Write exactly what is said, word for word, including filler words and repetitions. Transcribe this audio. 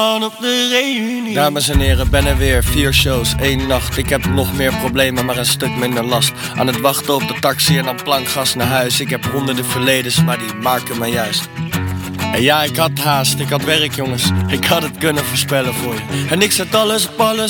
op de reunie. Dames en heren, ben er weer. Vier shows, één nacht. Ik heb nog meer problemen, maar een stuk minder last. Aan het wachten op de taxi en dan plankgas naar huis. Ik heb honderden verledens, maar die maken me juist. En ja, ik had haast, ik had werk jongens. Ik had het kunnen voorspellen voor je. En ik zet alles op alles.